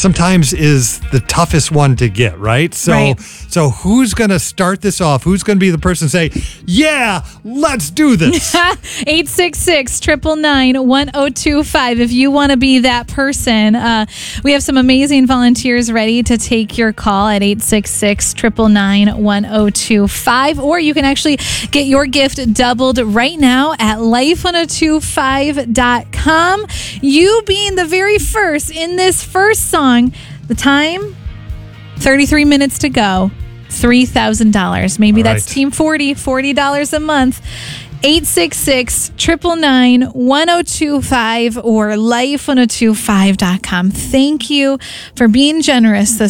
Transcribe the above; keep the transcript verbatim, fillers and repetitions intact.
sometimes is the toughest one to get, right? So, Right. so who's going to start this off? Who's going to be the person to say, yeah, let's do this? eight six six, nine nine nine, one oh two five. If you want to be that person, uh, we have some amazing volunteers ready to take your call at eight six six, nine nine nine, one oh two five. Or you can actually get your gift doubled right now at life ten twenty-five dot com. You being the very first in this first song, the time, thirty-three minutes to go, three thousand dollars. Maybe All that's right. Team forty, forty dollars a month. eight six six, nine nine nine, one oh two five or life ten twenty-five dot com. Thank you for being generous this